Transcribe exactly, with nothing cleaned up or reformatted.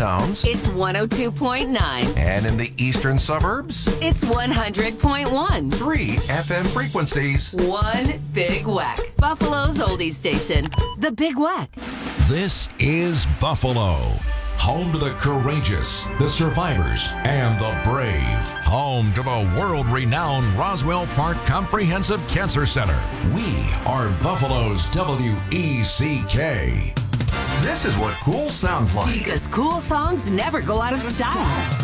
towns, it's one oh two point nine. and in the eastern suburbs, It's one hundred point one. three F M frequencies. One Big Whack. Buffalo's oldies station, The Big Whack. This is Buffalo, home to the courageous, the survivors, and the brave. Home to the world-renowned Roswell Park Comprehensive Cancer Center. We are Buffalo's W E C K. This is what cool sounds like. Because cool songs never go out of style.